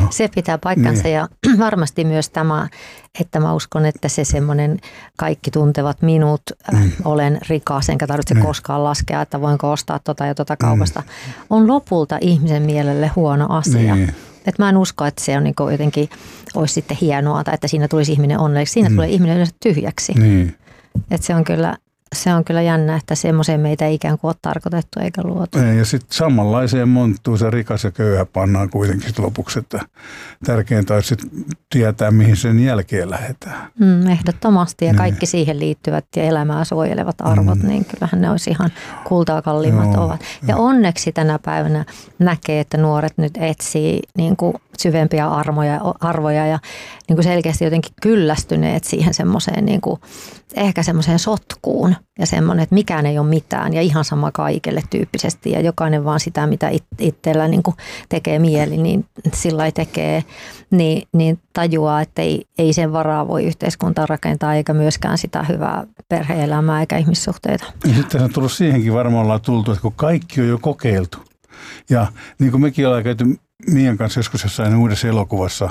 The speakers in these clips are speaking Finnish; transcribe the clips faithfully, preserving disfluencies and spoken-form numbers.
Se pitää paikkansa niin. Ja varmasti myös tämä, että mä uskon, että se semmoinen kaikki tuntevat minut, mm. olen rikas, enkä tarvitse mm. koskaan laskea, että voinko ostaa tota ja tota kaupasta, mm. on lopulta ihmisen mielelle huono asia. Niin. Että mä en usko, että se on niin jotenkin, olisi sitten hienoa tai että siinä tulisi ihminen onnelliseksi. Siinä mm. tulee ihminen yleensä tyhjäksi. Niin. Että se on kyllä... Se on kyllä jännä, että semmoiseen meitä ei ikään kuin ole tarkoitettu eikä luotu. Ei, ja sitten samanlaiseen monttuu se rikas ja köyhä pannaan kuitenkin lopuksi, että tärkeintä olisi tietää, mihin sen jälkeen lähdetään. Mm, ehdottomasti, ja niin. Kaikki siihen liittyvät ja elämää suojelevat arvot, mm. niin kyllähän ne olisi ihan kultaa kalliimmat Joo, ovat. Ja jo. Onneksi tänä päivänä näkee, että nuoret nyt etsii niin kuin syvempiä armoja, arvoja ja niin kuin selkeästi jotenkin kyllästyneet siihen semmoiseen niin kuin ehkä semmoiseen sotkuun ja semmoinen, että mikään ei ole mitään ja ihan sama kaikille tyyppisesti ja jokainen vaan sitä, mitä it, itsellä niin kuin tekee mieli, niin sillä ei tekee, niin, niin tajuaa, että ei, ei sen varaa voi yhteiskuntaa rakentaa eikä myöskään sitä hyvää perhe-elämää eikä ihmissuhteita. Ja sitten on tullut siihenkin varmaan ollaan tultu, että kun kaikki on jo kokeiltu ja niin kuin mekin ollaan käyty Mian kanssa joskus jossain uudessa elokuvassa,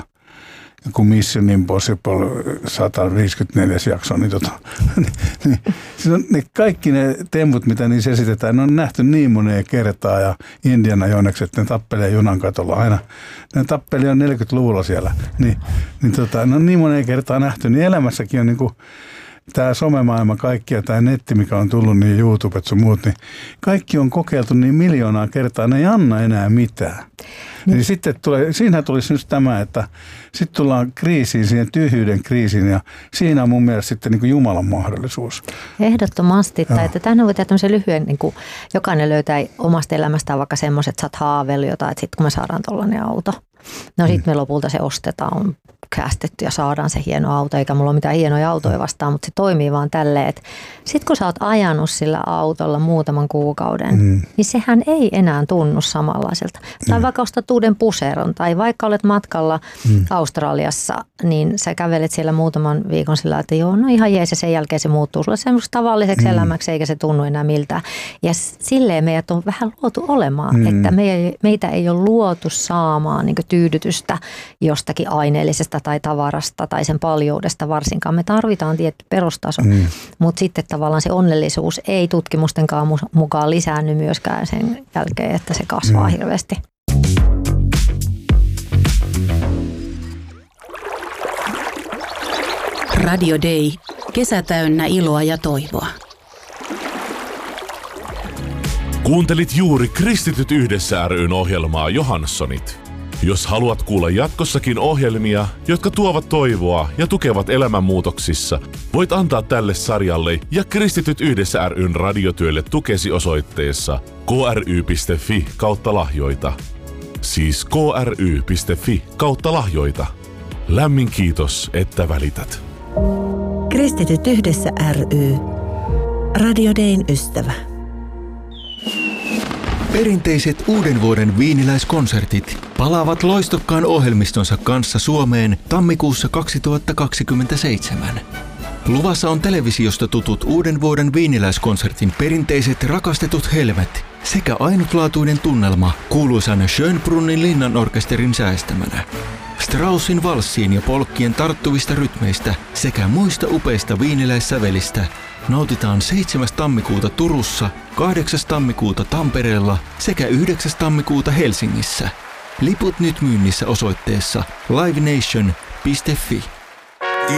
kun Mission Impossible sata viisikymmentäneljä jakso, niin, tota, niin siis ne kaikki ne temput, mitä niissä esitetään, ne on nähty niin moneen kertaa ja Indiana Jonekset, ne tappelee junan katolla aina. Ne tappelee on neljäkymmentäluvulla siellä, niin, niin tota, ne on niin moneen kertaa nähty, niin elämässäkin on niin kuin tämä somemaailma kaikki ja tämä netti, mikä on tullut, niin YouTubet sun muut, niin kaikki on kokeiltu niin miljoonaa kertaa, ne ei anna enää mitään. Niin. Eli sitten tulee, siinähän tulisi just tämä, että sitten tullaan kriisiin, siihen tyhjyyden kriisiin ja siinä on mun mielestä sitten niin kuin Jumalan mahdollisuus. Ehdottomasti, tai että tähän voi tehdä tämmöisen lyhyen, niin kuin jokainen löytää omasta elämästään vaikka semmoiset, että sä oot haaveillut jotain, että sitten kun me saadaan tollainen auto, no sitten me lopulta se ostetaan, kästetty ja saadaan se hieno auto, eikä mulla ole mitään hienoja autoja vastaan, mutta se toimii vaan tälleen, että sit kun sä oot ajanut sillä autolla muutaman kuukauden, mm. niin sehän ei enää tunnu samanlaiselta. Tai mm. vaikka ostat uuden puseron, tai vaikka olet matkalla mm. Australiassa, niin sä kävelet siellä muutaman viikon sillä, että joo, no ihan jees, ja sen jälkeen se muuttuu sulle semmoista tavalliseksi mm. elämäksi, eikä se tunnu enää miltään. Ja silleen meidät on vähän luotu olemaan, mm. että meitä ei ole luotu saamaan niin kuin tyydytystä jostakin aineellisesta tai tavarasta tai sen paljoudesta varsinkaan. Me tarvitaan tietty perustaso, mm. mutta sitten tavallaan se onnellisuus ei tutkimustenkaan mukaan lisäänny myöskään sen jälkeen, että se kasvaa mm. hirveästi. Radio Day. Kesä täynnä iloa ja toivoa. Kuuntelit juuri Kristityt yhdessä ry:n ohjelmaa Johanssonit. Jos haluat kuulla jatkossakin ohjelmia, jotka tuovat toivoa ja tukevat elämänmuutoksissa, voit antaa tälle sarjalle ja Kristityt yhdessä ry:n radiotyölle tukesi osoitteessa kry.fi kautta lahjoita. Siis kry.fi kautta lahjoita. Lämmin kiitos, että välität. Kristityt yhdessä ry. Radio Dayn ystävä. Perinteiset uuden vuoden viiniläiskonsertit palaavat loistokkaan ohjelmistonsa kanssa Suomeen tammikuussa kaksituhattakaksikymmentäseitsemän. Luvassa on televisiosta tutut uuden vuoden viiniläiskonsertin perinteiset rakastetut helmet sekä ainutlaatuinen tunnelma kuuluisan Schönbrunnin linnanorkesterin säestämänä. Straussin valssien ja polkkien tarttuvista rytmeistä sekä muista upeista viiniläissävelistä nautitaan seitsemäs tammikuuta Turussa, kahdeksas tammikuuta Tampereella sekä yhdeksäs tammikuuta Helsingissä. Liput nyt myynnissä osoitteessa livenation piste fi.